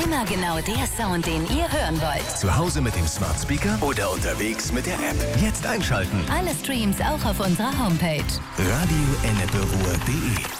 Immer genau der Sound, den ihr hören wollt. Zu Hause mit dem Smart Speaker oder unterwegs mit der App. Jetzt einschalten. Alle Streams auch auf unserer Homepage. radioenneperuhr.de